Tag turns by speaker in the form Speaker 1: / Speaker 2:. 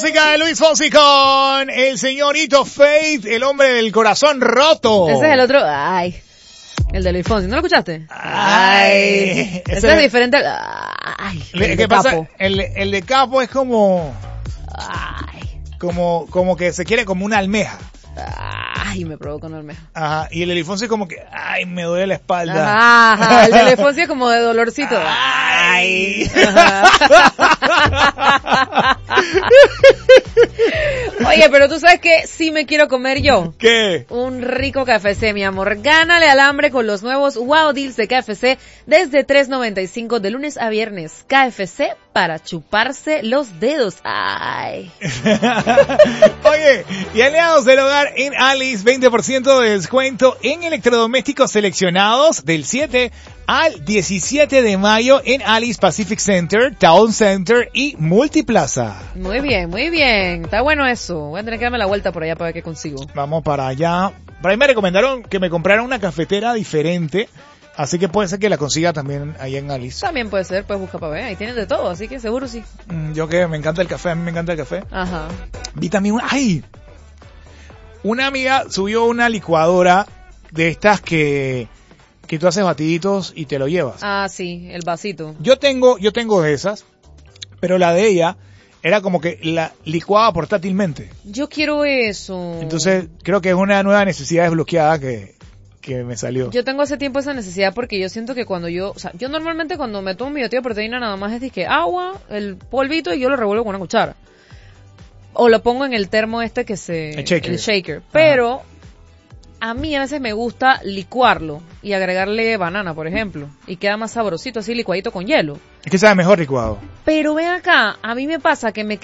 Speaker 1: música de Luis Fonsi con el señorito Faith, el hombre del corazón roto.
Speaker 2: Ese es el otro. Ay. El de Luis Fonsi. ¿No lo escuchaste?
Speaker 1: Ay.
Speaker 2: Ese es diferente. Ay.
Speaker 1: ¿Qué pasa? El de Capo es como...
Speaker 2: Ay.
Speaker 1: Como que se quiere como una almeja.
Speaker 2: Ay, me provoca una almeja.
Speaker 1: Ajá. Y el de Luis Fonsi es como que... Ay, me duele la espalda.
Speaker 2: Ajá. El de Luis Fonsi es como de dolorcito.
Speaker 1: Ay.
Speaker 2: Oye, pero tú sabes que sí me quiero comer yo.
Speaker 1: ¿Qué?
Speaker 2: Un rico KFC, mi amor. Gánale al hambre con los nuevos Wow Deals de KFC desde $3.95 de lunes a viernes. KFC para chuparse los dedos. Ay.
Speaker 1: Oye, y aliados del hogar en Alice, 20% de descuento en electrodomésticos seleccionados del 7 al 17 de mayo en Alice Pacific Center, Town Center y Multiplaza.
Speaker 2: Muy bien, muy bien. Está bueno eso. Voy a tener que darme la vuelta por allá para ver qué consigo.
Speaker 1: Vamos para allá. Por ahí me recomendaron que me comprara una cafetera diferente, así que puede ser que la consiga también ahí en Alice.
Speaker 2: También puede ser, puedes buscar para ver. Ahí tienen de todo, así que seguro sí.
Speaker 1: Yo que me encanta el café, a mí me encanta el café.
Speaker 2: Ajá.
Speaker 1: Vi también una amiga subió una licuadora de estas que tú haces batiditos y te lo llevas.
Speaker 2: Ah, sí, el vasito.
Speaker 1: Yo tengo de esas, pero la de ella era como que la licuaba portátilmente.
Speaker 2: Yo quiero eso.
Speaker 1: Entonces, creo que es una nueva necesidad desbloqueada que me salió.
Speaker 2: Yo tengo hace tiempo esa necesidad porque yo siento que cuando yo normalmente cuando me tomo mi batido de proteína nada más es que agua, el polvito y yo lo revuelvo con una cuchara. O lo pongo en el termo el shaker. Pero a mí a veces me gusta licuarlo y agregarle banana, por ejemplo, y queda más sabrosito así licuadito con hielo.
Speaker 1: Es que sabe mejor licuado.
Speaker 2: Pero ven acá, a mí me pasa que me